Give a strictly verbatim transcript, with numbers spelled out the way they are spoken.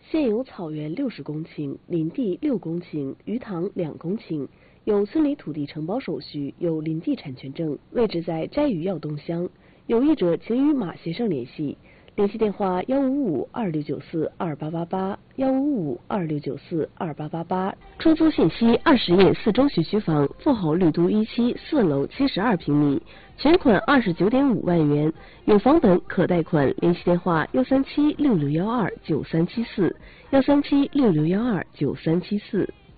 现有草原六十公顷，林地六公顷，鱼塘两公顷，有村里土地承包手续，有林地产权证，位置在斋鱼耀东乡。有意者请与马先生联系，联系电话：幺五五二六九四二八八八，幺五五二六九四二八八八。出租信息：二十页四中学区房，富豪绿都一期四楼七十二平米，全款二十九点五万元，有房本可贷款。联系电话：幺三七六六幺二九三七四，幺三七六六幺二九三七四。